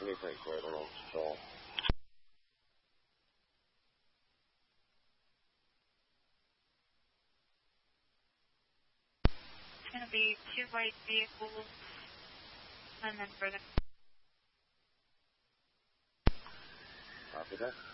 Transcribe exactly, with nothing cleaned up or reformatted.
Anything for it on patrol. It's going to be two white vehicles and then further. Copy that.